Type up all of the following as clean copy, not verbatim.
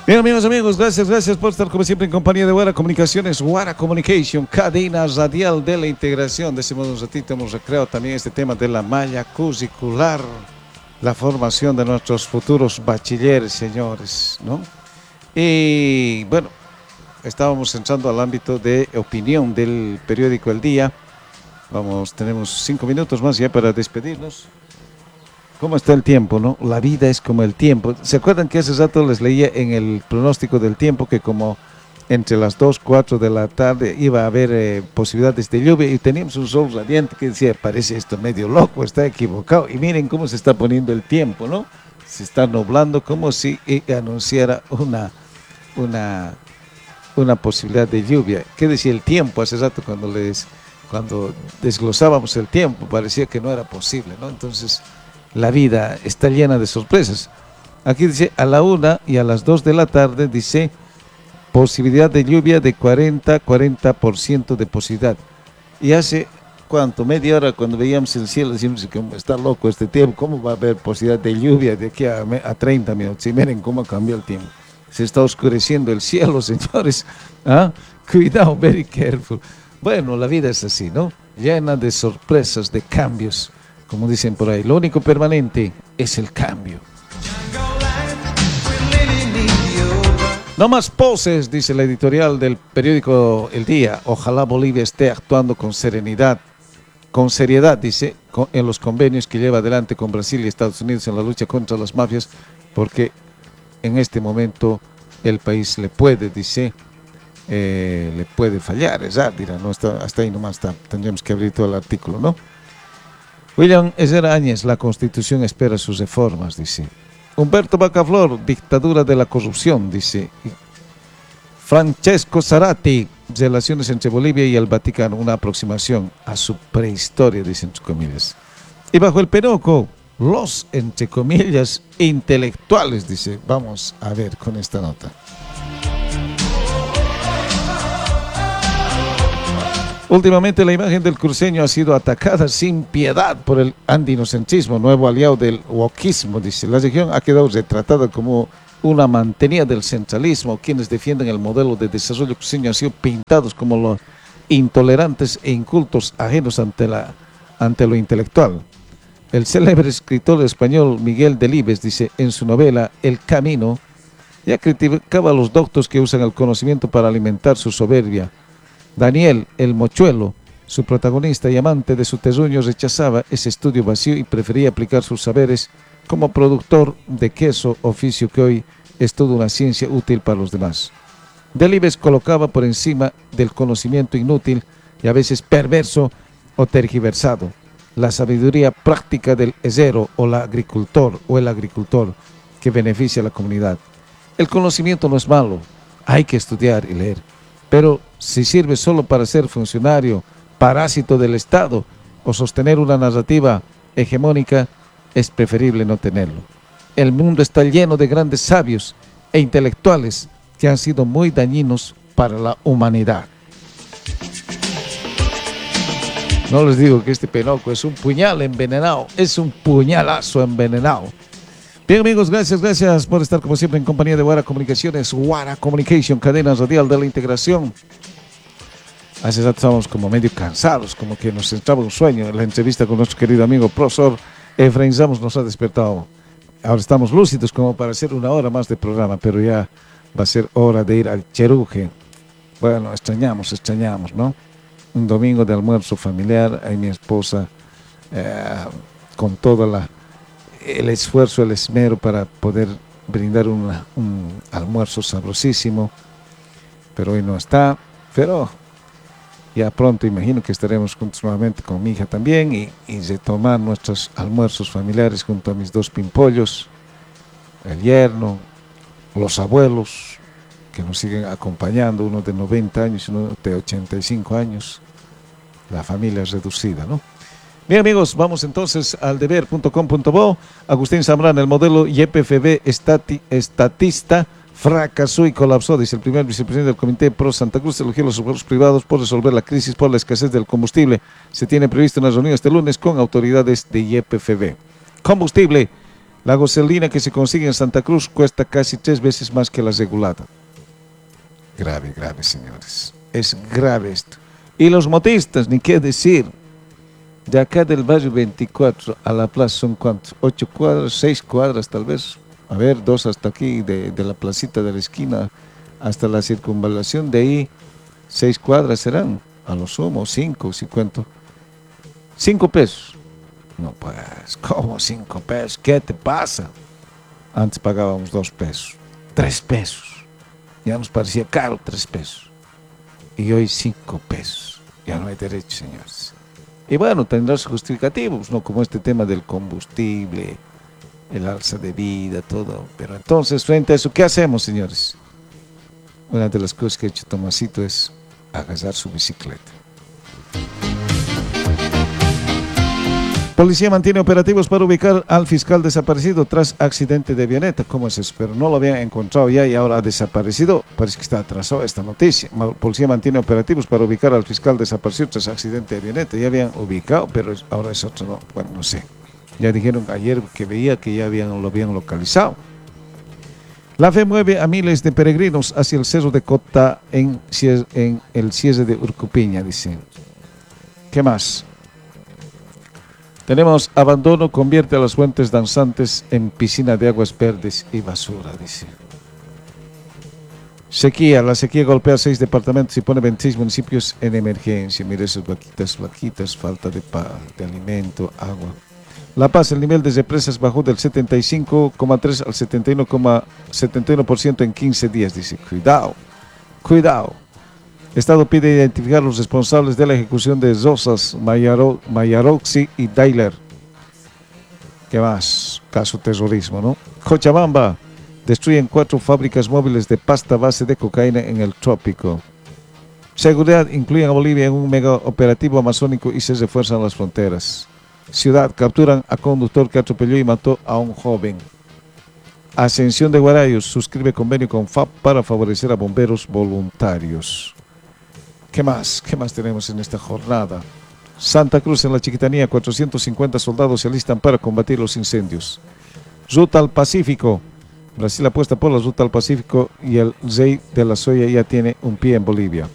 Bien, amigos, gracias por estar como siempre en compañía de Guara Comunicaciones, Guara Communication, cadena radial de la integración. Decimos un ratito, hemos recreado también este tema de la malla curricular, la formación de nuestros futuros bachilleres, señores, ¿no? Y bueno, estábamos entrando al ámbito de opinión del periódico El Día. Tenemos 5 minutos más ya para despedirnos. ¿Cómo está el tiempo, no? La vida es como el tiempo. ¿Se acuerdan que hace rato les leía en el pronóstico del tiempo que como entre las 2, 4 de la tarde iba a haber posibilidades de lluvia y teníamos un sol radiante que decía, parece esto medio loco, está equivocado? Y miren cómo se está poniendo el tiempo, ¿no? Se está nublando como si anunciara una posibilidad de lluvia. ¿Qué decía el tiempo hace rato cuando desglosábamos el tiempo? Parecía que no era posible, ¿no? Entonces la vida está llena de sorpresas. Aquí dice a la 1 y a las 2 de la tarde, dice posibilidad de lluvia de 40% de posibilidad. Y hace, ¿cuánto? Media hora cuando veíamos el cielo decimos que está loco este tiempo, ¿cómo va a haber posibilidad de lluvia de aquí a 30 minutos? Y miren cómo cambió el tiempo. Se está oscureciendo el cielo, señores. ¿Ah? Cuidado, very careful. Bueno, la vida es así, ¿no? Llena de sorpresas, de cambios. Como dicen por ahí, lo único permanente es el cambio. No más poses, dice la editorial del periódico El Día. Ojalá Bolivia esté actuando con serenidad, con seriedad, dice, en los convenios que lleva adelante con Brasil y Estados Unidos en la lucha contra las mafias, porque en este momento el país le puede, dice, le puede fallar, dirá, no está, hasta ahí nomás tendríamos que abrir todo el artículo, ¿no? William Ezer Áñez, la Constitución espera sus reformas, dice. Humberto Bacaflor, dictadura de la corrupción, dice. Francesco Zarate, relaciones entre Bolivia y el Vaticano, una aproximación a su prehistoria, dice entre comillas. Y bajo el penoco, los, entre comillas, intelectuales, dice. Vamos a ver con esta nota. Últimamente la imagen del cruceño ha sido atacada sin piedad por el andinocentrismo, nuevo aliado del wokismo, dice. La región ha quedado retratada como una mantenida del centralismo. Quienes defienden el modelo de desarrollo cruceño han sido pintados como los intolerantes e incultos ajenos ante lo intelectual. El célebre escritor español Miguel Delibes, dice, en su novela El Camino, ya criticaba a los doctos que usan el conocimiento para alimentar su soberbia. Daniel, el mochuelo, su protagonista y amante de su terruño, rechazaba ese estudio vacío y prefería aplicar sus saberes como productor de queso, oficio que hoy es toda una ciencia útil para los demás. Delibes colocaba por encima del conocimiento inútil y a veces perverso o tergiversado la sabiduría práctica del hezero o el agricultor que beneficia a la comunidad. El conocimiento no es malo, hay que estudiar y leer. Pero si sirve solo para ser funcionario, parásito del Estado o sostener una narrativa hegemónica, es preferible no tenerlo. El mundo está lleno de grandes sabios e intelectuales que han sido muy dañinos para la humanidad. No les digo que este penoco es un puñal envenenado, es un puñalazo envenenado. Bien, amigos, gracias por estar como siempre en compañía de Guara Comunicaciones, Guara Communication, cadena radial de la integración. Hace rato estábamos como medio cansados, como que nos entraba un sueño. La entrevista con nuestro querido amigo profesor Efraín Ramos nos ha despertado. Ahora estamos lúcidos como para hacer 1 hora más de programa, pero ya va a ser hora de ir al Cheruje. Bueno, extrañamos, ¿no? Un domingo de almuerzo familiar, ahí mi esposa con toda el esfuerzo, el esmero para poder brindar un almuerzo sabrosísimo, pero hoy no está, pero ya pronto imagino que estaremos juntos nuevamente con mi hija también y retomar nuestros almuerzos familiares junto a mis 2 pimpollos, el yerno, los abuelos que nos siguen acompañando, uno de 90 años y uno de 85 años, la familia es reducida, ¿no? Bien, amigos, vamos entonces al deber.com.bo. Agustín Zambrano, el modelo YPFB estatista fracasó y colapsó, dice el primer vicepresidente del Comité Pro Santa Cruz. Elogió a los seguros privados por resolver la crisis por la escasez del combustible. Se tiene previsto una reunión este lunes con autoridades de YPFB. Combustible La gasolina que se consigue en Santa Cruz cuesta casi 3 veces más que la regulada. Grave, grave, señores. Es grave esto. Y los motistas, ni qué decir. De acá del barrio 24 a la plaza son ¿cuántos? 8 cuadras, 6 cuadras tal vez. A ver, 2 hasta aquí, de la placita de la esquina hasta la circunvalación. De ahí, 6 cuadras serán. A lo sumo, 5, si cuento. 5 pesos. No, pues, ¿cómo 5 pesos? ¿Qué te pasa? Antes pagábamos 2 pesos, 3 pesos. Ya nos parecía caro 3 pesos. Y hoy 5 pesos. Ya no hay derecho, señores. Y bueno, tendrá sus justificativos, ¿no? Como este tema del combustible, el alza de vida, todo. Pero entonces, frente a eso, ¿qué hacemos, señores? Una de las cosas que ha hecho Tomasito es agarrar su bicicleta. Policía mantiene operativos para ubicar al fiscal desaparecido tras accidente de avioneta. ¿Cómo es eso? Pero no lo habían encontrado ya y ahora ha desaparecido. Parece que está atrasado esta noticia. Policía mantiene operativos para ubicar al fiscal desaparecido tras accidente de avioneta. Ya habían ubicado, pero ahora es otro. No, bueno, no sé. Ya dijeron ayer que veía que ya lo habían localizado. La fe mueve a miles de peregrinos hacia el Cerro de Cota en el cierre de Urcupiña, dice. ¿Qué más? Tenemos abandono, convierte a las fuentes danzantes en piscina de aguas verdes y basura, dice. Sequía, la sequía golpea 6 departamentos y pone 26 municipios en emergencia. Mire esas vaquitas, falta de alimento, agua. La Paz, el nivel de represas bajó del 75,3 al 71% en 15 días, dice. Cuidado. Estado pide identificar los responsables de la ejecución de Rosas, Mayaroxi y Dailer. ¿Qué más? Caso terrorismo, ¿no? Cochabamba, destruyen 4 fábricas móviles de pasta base de cocaína en el trópico. Seguridad, incluyen a Bolivia en un mega operativo amazónico y se refuerzan las fronteras. Ciudad, capturan a conductor que atropelló y mató a un joven. Ascensión de Guarayos, suscribe convenio con FAP para favorecer a bomberos voluntarios. ¿Qué más tenemos en esta jornada? Santa Cruz, en la Chiquitanía, 450 soldados se alistan para combatir los incendios. Ruta al Pacífico. Brasil apuesta por la ruta al Pacífico y el rey de la soya ya tiene un pie en Bolivia.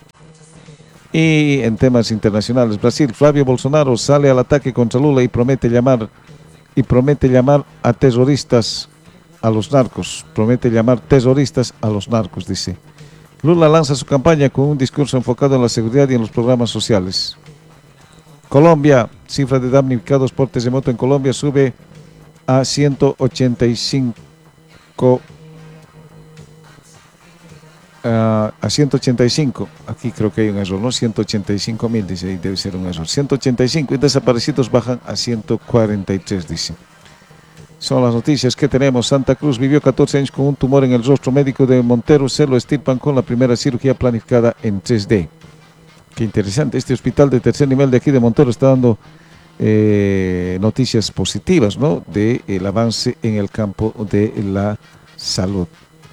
Y en temas internacionales, Brasil, Flavio Bolsonaro sale al ataque contra Lula y promete llamar a terroristas a los narcos. Promete llamar terroristas a los narcos, dice. Lula lanza su campaña con un discurso enfocado en la seguridad y en los programas sociales. Colombia, cifra de damnificados por terremoto en Colombia sube a 185. Aquí creo que hay un error, ¿no? 185.000, dice, ahí debe ser un error. 185 y desaparecidos bajan a 143, dice. Son las noticias que tenemos. Santa Cruz vivió 14 años con un tumor en el rostro. Médico de Montero se lo extirpan con la primera cirugía planificada en 3D. Qué interesante. Este hospital de tercer nivel de aquí de Montero está dando noticias positivas, ¿no? Del avance en el campo de la salud.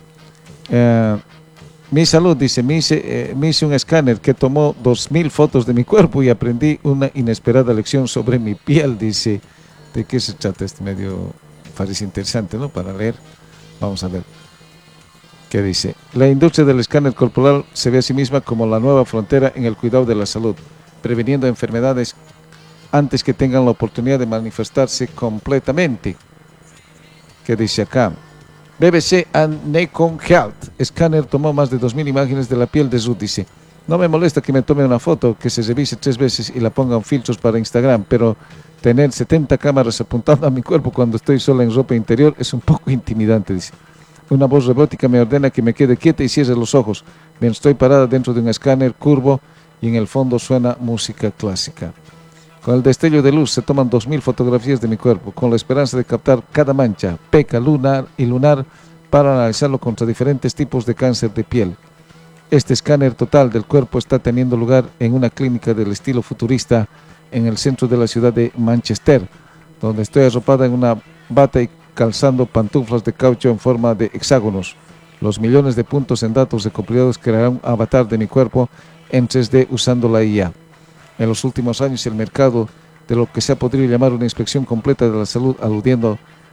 Mi salud, dice, me hice un escáner que tomó 2.000 fotos de mi cuerpo y aprendí una inesperada lección sobre mi piel, dice. ¿De qué se trata este medio? Parece interesante, ¿no? Para leer. Vamos a ver. ¿Qué dice? La industria del escáner corporal se ve a sí misma como la nueva frontera en el cuidado de la salud, previniendo enfermedades antes que tengan la oportunidad de manifestarse completamente. ¿Qué dice acá? BBC and Nikon Health. Escáner tomó más de 2.000 imágenes de la piel de Ruth, dice. No me molesta que me tome una foto, que se revise 3 veces y la pongan filtros para Instagram, pero tener 70 cámaras apuntando a mi cuerpo cuando estoy sola en ropa interior es un poco intimidante, dice. Una voz robótica me ordena que me quede quieta y cierre los ojos, mientras estoy parada dentro de un escáner curvo y en el fondo suena música clásica. Con el destello de luz se toman 2.000 fotografías de mi cuerpo, con la esperanza de captar cada mancha, peca, lunar para analizarlo contra diferentes tipos de cáncer de piel. Este escáner total del cuerpo está teniendo lugar en una clínica del estilo futurista en el centro de la ciudad de Manchester, donde estoy arropada en una bata y calzando pantuflas de caucho en forma de hexágonos. Los millones de puntos en datos recopilados crearán un avatar de mi cuerpo en 3D usando la IA. En los últimos años, el mercado de lo que se ha podido llamar una inspección completa de la salud, aludiendo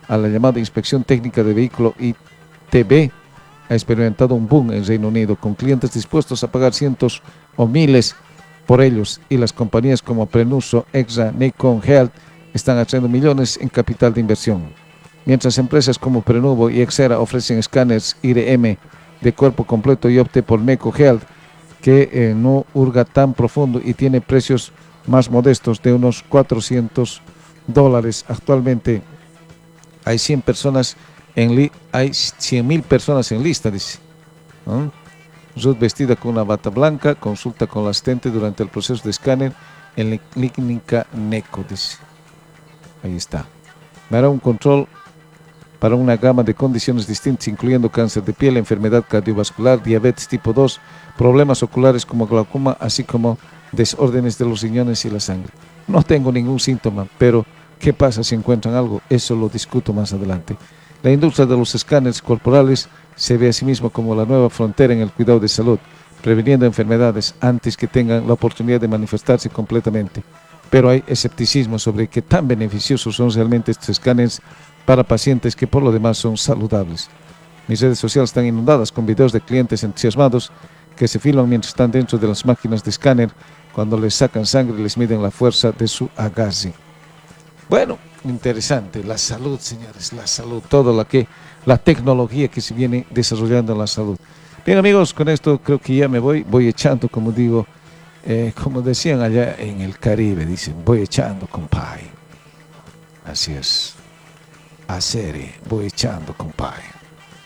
a la llamada inspección técnica de vehículo ITV ha experimentado un boom en Reino Unido, con clientes dispuestos a pagar cientos o miles por ellos, y las compañías como Prenuso, Exra, Nikon Health están haciendo millones en capital de inversión. Mientras empresas como Prenuvo y Exera ofrecen escáneres IRM de cuerpo completo, y opte por Neko Health, que no hurga tan profundo y tiene precios más modestos de unos $400. Actualmente hay 100 personas hay 100.000 personas en lista, dice. ¿No? Ruth, vestida con una bata blanca, consulta con la asistente durante el proceso de escáner en la clínica Neko, dice. Ahí está. Me hará un control para una gama de condiciones distintas, incluyendo cáncer de piel, enfermedad cardiovascular, diabetes tipo 2, problemas oculares como glaucoma, así como desórdenes de los riñones y la sangre. No tengo ningún síntoma, pero ¿qué pasa si encuentran algo? Eso lo discuto más adelante. La industria de los escáneres corporales se ve a sí misma como la nueva frontera en el cuidado de salud, previniendo enfermedades antes que tengan la oportunidad de manifestarse completamente. Pero hay escepticismo sobre qué tan beneficiosos son realmente estos escáneres para pacientes que por lo demás son saludables. Mis redes sociales están inundadas con videos de clientes entusiasmados que se filman mientras están dentro de las máquinas de escáner. Cuando les sacan sangre, les miden la fuerza de su agarre. Bueno, interesante, la salud, señores, la salud, toda la tecnología que se viene desarrollando en la salud. Bien, amigos, con esto creo que ya me voy echando, como digo, como decían allá en el Caribe, dicen, voy echando, compadre. Así es, voy echando, compadre.